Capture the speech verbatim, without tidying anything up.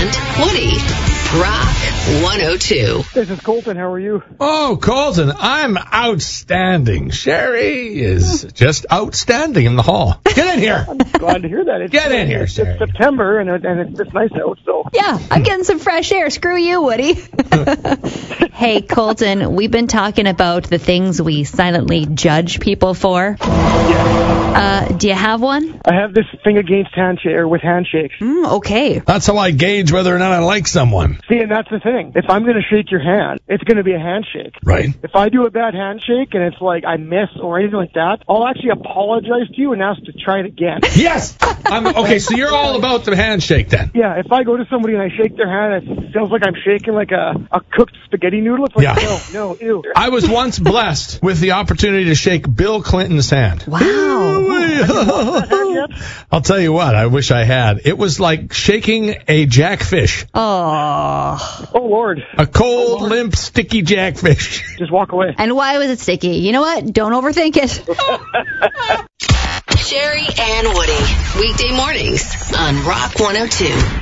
and Woody. Rock one oh two. This is Colton. How are you? Oh, Colton, I'm outstanding. Sherry is just outstanding in the hall. Get in here. I'm glad to hear that. It's, Get in here, it's, Sherry. it's September, and, it, and it's, it's nice out, so. Yeah, I'm getting some fresh air. Screw you, Woody. Hey, Colton, we've been talking about the things we silently judge people for. Yeah. Uh, do you have one? I have this thing against handshake, or with handshakes. Mm, okay. That's how I gauge whether or not I like someone. See, and that's the thing. If I'm going to shake your hand, it's going to be a handshake. Right. If I do a bad handshake and it's like I miss or anything like that, I'll actually apologize to you and ask to try it again. Yes! I'm, okay, so you're all about the handshake then. Yeah, if I go to somebody and I shake their hand, it feels like I'm shaking like a, a cooked spaghetti noodle. It's like, Yeah. no, no, ew. I was once blessed with the opportunity to shake Bill Clinton's hand. Wow. I'll tell you what, I wish I had. It was like shaking a jackfish. Oh. Oh, Lord. A cold, limp, sticky jackfish. Just walk away. And why was it sticky? You know what? Don't overthink it. Sherry and Woody. Weekday mornings on Rock one oh two.